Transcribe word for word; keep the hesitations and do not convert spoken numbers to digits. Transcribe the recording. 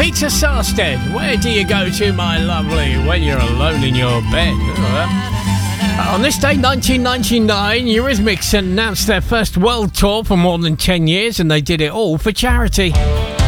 Peter Sarstedt, where do you go to, my lovely, when you're alone in your bed? Uh, on this day, nineteen ninety-nine, Eurythmics announced their first world tour for more than ten years, and they did it all for charity.